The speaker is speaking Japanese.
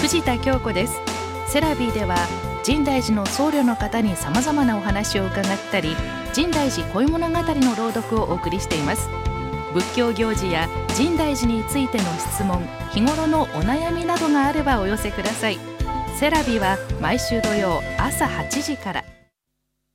藤田京子です。セラビーでは深大寺の僧侶の方に様々なお話を伺ったり、深大寺恋物語の朗読をお送りしています。仏教行事や深大寺についての質問、日頃のお悩みなどがあればお寄せください。セラビーは毎週土曜朝8時から。